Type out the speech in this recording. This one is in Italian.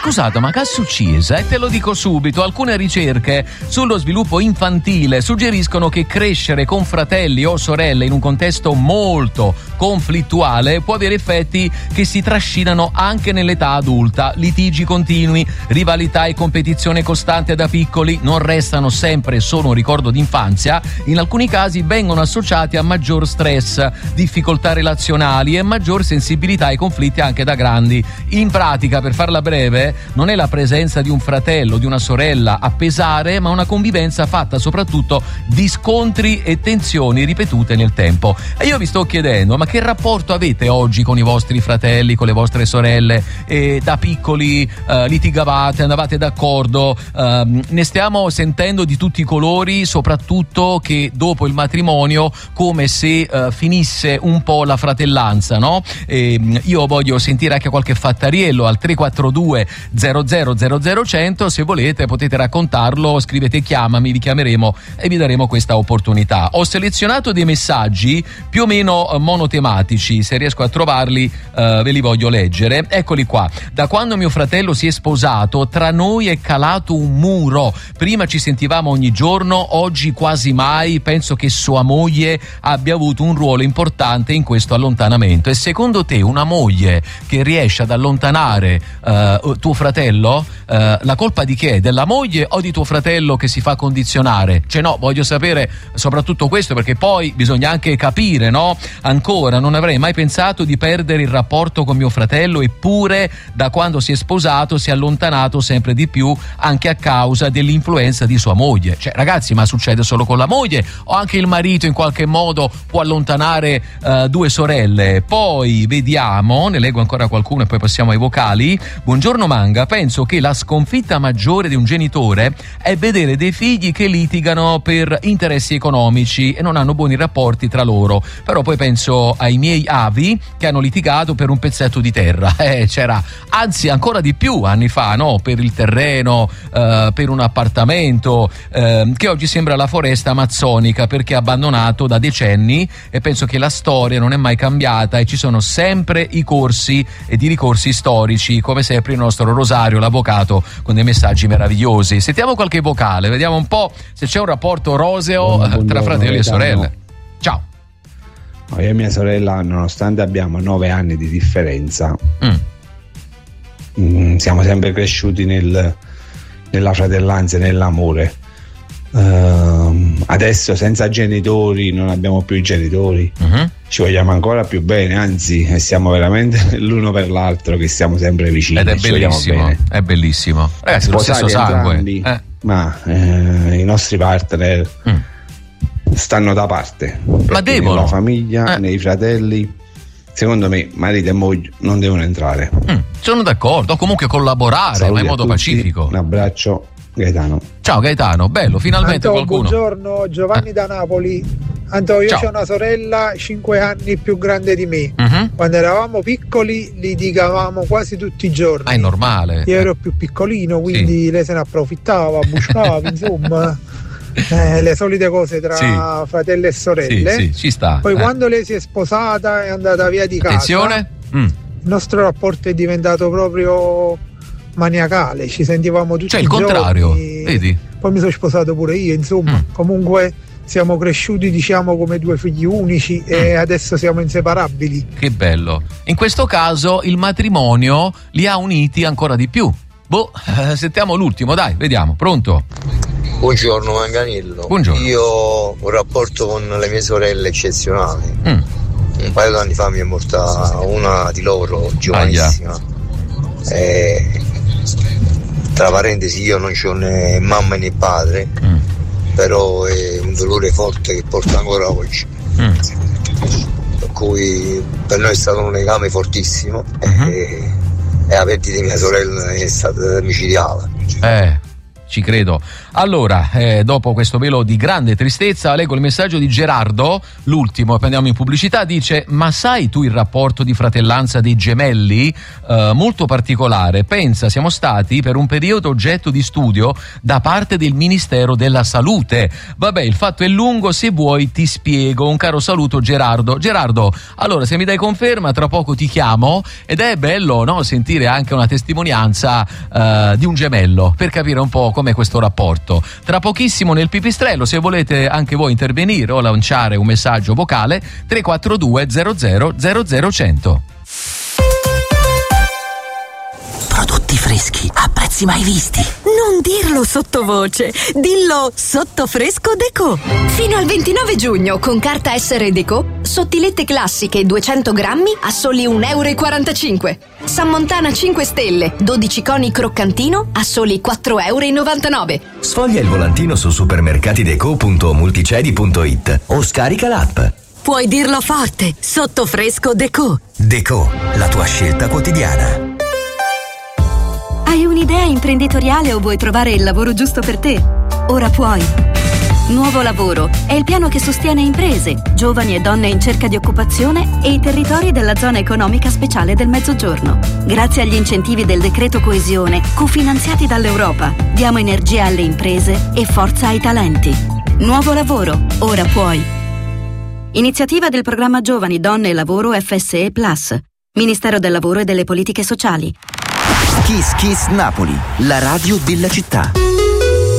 scusate, ma che succede? E te lo dico subito, alcune ricerche sullo sviluppo infantile suggeriscono che crescere con fratelli o sorelle in un contesto molto conflittuale può avere effetti che si trascinano anche nell'età adulta. Litigi continui, rivalità e competizione costante da piccoli non restano sempre solo un ricordo d'infanzia, in alcuni casi vengono associati a maggior stress, difficoltà relazionali e maggior sensibilità ai conflitti anche da grandi. In pratica, per farla breve, non è la presenza di un fratello o di una sorella a pesare, ma una convivenza fatta soprattutto di scontri e tensioni ripetute nel tempo. E io vi sto chiedendo, ma che rapporto avete oggi con i vostri fratelli, con le vostre sorelle? Da piccoli litigavate, andavate d'accordo? Ne stiamo sentendo di tutti i colori, soprattutto che dopo il matrimonio come se finisse un po' la fratellanza, no? Io voglio sentire anche qualche fattariello al 342 00 100. Se volete potete raccontarlo, scrivete chiamami, vi chiameremo e vi daremo questa opportunità. Ho selezionato dei messaggi più o meno monotematici, se riesco a trovarli ve li voglio leggere. Eccoli qua. Da quando mio fratello si è sposato, tra noi è calato un muro. Prima ci sentivamo ogni giorno, oggi quasi mai. Penso che sua moglie abbia avuto un ruolo importante in questo allontanamento. E secondo te una moglie che riesce ad allontanare tuo fratello, la colpa di chi è? Della moglie o di tuo fratello che si fa condizionare? Cioè no, voglio sapere soprattutto questo, perché poi bisogna anche capire, no? Ancora, non avrei mai pensato di perdere il rapporto con mio fratello, eppure da quando si è sposato si è allontanato sempre di più anche a causa dell'influenza di sua moglie. Cioè ragazzi, ma succede solo con la moglie o anche il marito in qualche modo può allontanare due sorelle? Poi vediamo, ne leggo ancora qualcuno e poi passiamo ai vocali. Buongiorno Manga, penso che la sconfitta maggiore di un genitore è vedere dei figli che litigano per interessi economici e non hanno buoni rapporti tra loro. Però poi penso ai miei avi che hanno litigato per un pezzetto di terra, c'era anzi ancora di più anni fa, no? Per il terreno, per un appartamento che oggi sembra la foresta amazzonica perché è abbandonato da decenni, e penso che la storia non è mai cambiata e ci sono sempre i corsi ed i ricorsi storici, come sempre il nostro Rosario, l'avvocato, con dei messaggi meravigliosi. Sentiamo qualche vocale, vediamo un po' se c'è un rapporto roseo tra fratelli e sorelle. Ciao. Io e mia sorella, nonostante abbiamo 9 anni di differenza, siamo sempre cresciuti nella fratellanza e nell'amore. Adesso senza genitori, non abbiamo più i genitori, ci vogliamo ancora più bene, anzi siamo veramente l'uno per l'altro, che stiamo sempre vicini. Ed è bellissimo, è bellissimo. Ragazzi, lo stesso sangue. Ma i nostri partner stanno da parte. Ma devono. Nella famiglia, nei fratelli, secondo me marito e moglie non devono entrare. Sono d'accordo, o comunque collaborare. Saluti ma in modo tutti, pacifico. Un abbraccio, Gaetano. Ciao Gaetano, bello, finalmente qualcuno. Buongiorno, Giovanni da Napoli. Antonio, io ho una sorella 5 anni più grande di me. Quando eravamo piccoli litigavamo quasi tutti i giorni. È normale. Io ero più piccolino, quindi lei se ne approfittava, buscava, insomma, le solite cose tra fratelli e sorelle. Sì, ci sta. Poi quando lei si è sposata è andata via di casa. Attenzione. Il nostro rapporto è diventato proprio maniacale, ci sentivamo tutti i giorni. Cioè il contrario, vedi? Poi mi sono sposato pure io, insomma. Comunque siamo cresciuti, diciamo, come due figli unici e adesso siamo inseparabili. Che bello. In questo caso il matrimonio li ha uniti ancora di più. Sentiamo l'ultimo, dai, vediamo. Pronto? Buongiorno Manganello. Buongiorno. Io ho un rapporto con le mie sorelle eccezionale. Un paio di anni fa mi è morta una di loro, giovanissima. Tra parentesi, io non c'ho né mamma né padre, però è un dolore forte che porto ancora oggi. Per cui per noi è stato un legame fortissimo e la perdita di mia sorella è stata micidiale. ci credo. Allora, dopo questo velo di grande tristezza, leggo il messaggio di Gerardo, l'ultimo, e poi andiamo in pubblicità. Dice: ma sai tu il rapporto di fratellanza dei gemelli? Molto particolare. Pensa, siamo stati per un periodo oggetto di studio da parte del Ministero della Salute. Vabbè, il fatto è lungo, se vuoi ti spiego. Un caro saluto, Gerardo. Gerardo, allora, se mi dai conferma, tra poco ti chiamo, ed è bello, no, sentire anche una testimonianza di un gemello, per capire un po' com'è questo rapporto. Tra pochissimo nel pipistrello, se volete anche voi intervenire o lanciare un messaggio vocale, 342 00 00 Prodotti freschi a prezzi mai visti. Non dirlo sottovoce, dillo sotto Fresco Decò. Fino al 29 giugno con carta SR Decò, sottilette classiche 200 grammi a soli 1,45 €. San Montana 5 stelle 12 coni croccantino a soli 4,99 €. Sfoglia il volantino su supermercatideco.multicedi.it o scarica l'app. Puoi dirlo forte, sotto Fresco Decò. Decò, la tua scelta quotidiana. Hai un'idea imprenditoriale o vuoi trovare il lavoro giusto per te? Ora puoi. Nuovo Lavoro è il piano che sostiene imprese, giovani e donne in cerca di occupazione e i territori della zona economica speciale del Mezzogiorno. Grazie agli incentivi del decreto coesione, cofinanziati dall'Europa, diamo energia alle imprese e forza ai talenti. Nuovo Lavoro, ora puoi. Iniziativa del programma Giovani, Donne e Lavoro FSE Plus. Ministero del Lavoro e delle Politiche Sociali. Kiss Kiss Napoli, la radio della città.